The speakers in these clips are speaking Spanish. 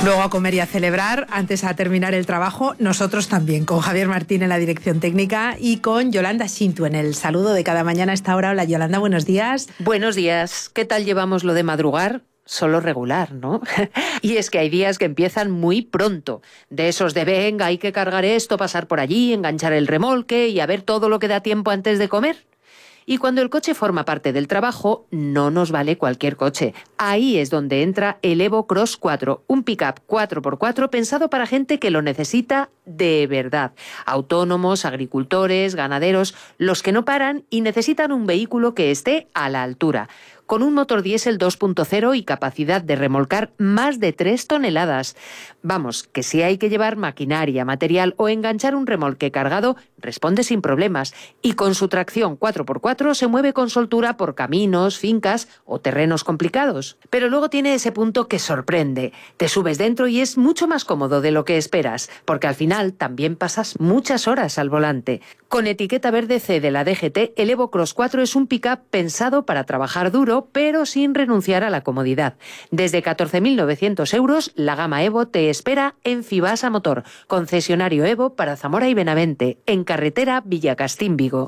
Luego a comer y a celebrar, antes a terminar el trabajo, nosotros también, con Javier Martín en la dirección técnica y con Yolanda Shinto en el saludo de cada mañana a esta hora. Hola Yolanda, buenos días. Buenos días. ¿Qué tal llevamos lo de madrugar? Solo regular, ¿no? Y es que hay días que empiezan muy pronto. De esos de venga, hay que cargar esto, pasar por allí, enganchar el remolque y a ver todo lo que da tiempo antes de comer. Y cuando el coche forma parte del trabajo, no nos vale cualquier coche. Ahí es donde entra el Evo Cross 4, un pick-up 4x4 pensado para gente que lo necesita de verdad. Autónomos, agricultores, ganaderos, los que no paran y necesitan un vehículo que esté a la altura. Con un motor diésel 2.0 y capacidad de remolcar más de 3 toneladas. Vamos, que si hay que llevar maquinaria, material o enganchar un remolque cargado, responde sin problemas. Y con su tracción 4x4 se mueve con soltura por caminos, fincas o terrenos complicados. Pero luego tiene ese punto que sorprende. Te subes dentro y es mucho más cómodo de lo que esperas, porque al final también pasas muchas horas al volante. Con etiqueta verde C de la DGT, el Evo Cross 4 es un pick-up pensado para trabajar duro, pero sin renunciar a la comodidad. Desde 14.900 euros, la gama Evo te espera en Fibasa Motor, concesionario Evo para Zamora y Benavente, en carretera Villacastín-Vigo.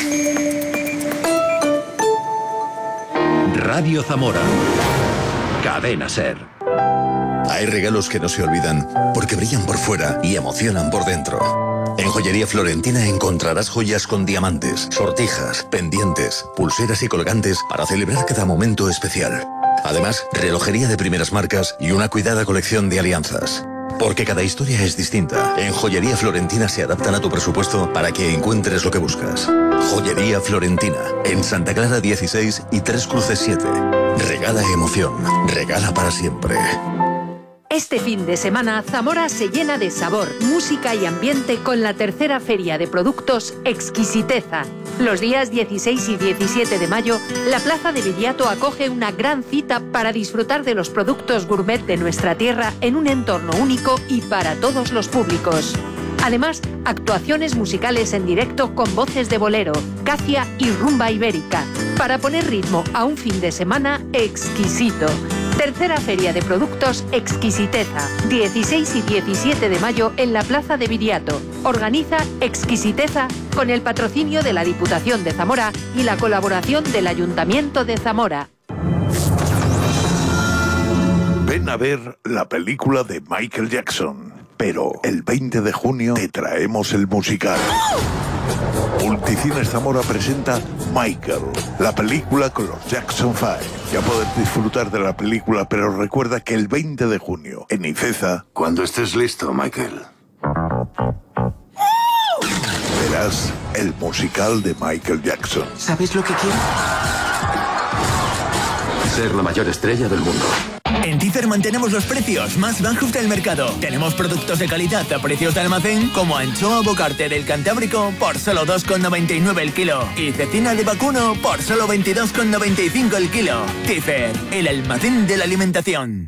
Radio Zamora. Cadena SER. Hay regalos que no se olvidan porque brillan por fuera y emocionan por dentro. En Joyería Florentina encontrarás joyas con diamantes, sortijas, pendientes, pulseras y colgantes para celebrar cada momento especial. Además, relojería de primeras marcas y una cuidada colección de alianzas. Porque cada historia es distinta. En Joyería Florentina se adaptan a tu presupuesto para que encuentres lo que buscas. Joyería Florentina, en Santa Clara 16 y Tres Cruces 7. Regala emoción, regala para siempre. Este fin de semana, Zamora se llena de sabor, música y ambiente con la tercera feria de productos Exquisiteza. Los días 16 y 17 de mayo, la Plaza de Viriato acoge una gran cita para disfrutar de los productos gourmet de nuestra tierra en un entorno único y para todos los públicos. Además, actuaciones musicales en directo con voces de bolero, cacia y rumba ibérica, para poner ritmo a un fin de semana exquisito. Tercera Feria de Productos Exquisiteza, 16 y 17 de mayo en la Plaza de Viriato. Organiza Exquisiteza con el patrocinio de la Diputación de Zamora y la colaboración del Ayuntamiento de Zamora. Ven a ver la película de Michael Jackson, pero el 20 de junio te traemos el musical. Multicines Zamora presenta Michael, la película con los Jackson 5. Ya puedes disfrutar de la película, pero recuerda que el 20 de junio, en Ifeza... Cuando estés listo, Michael. Verás el musical de Michael Jackson. ¿Sabes lo que quiero? Ser la mayor estrella del mundo. En Tícer mantenemos los precios más bajos del mercado. Tenemos productos de calidad a precios de almacén como anchoa bocarte del Cantábrico por solo 2,99 el kilo y cecina de vacuno por solo 22,95 el kilo. Tícer, el almacén de la alimentación.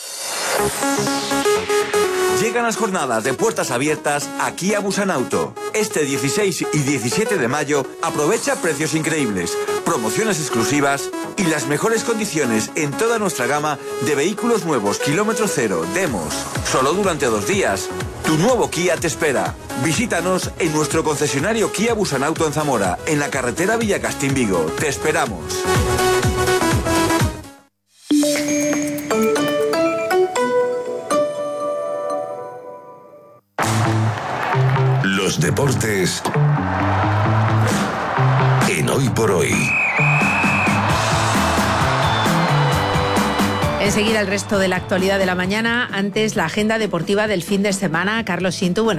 Llegan las jornadas de puertas abiertas aquí a Busanauto. Este 16 y 17 de mayo aprovecha precios increíbles, promociones exclusivas y las mejores condiciones en toda nuestra gama de vehículos nuevos kilómetro cero, demos. Solo durante 2 días. Tu nuevo Kia te espera. Visítanos en nuestro concesionario Kia Busanauto en Zamora, en la carretera Villacastín-Vigo. Te esperamos. Los deportes en Hoy por Hoy. Enseguida el resto de la actualidad de la mañana, antes la agenda deportiva del fin de semana. Carlos Shinto, buenas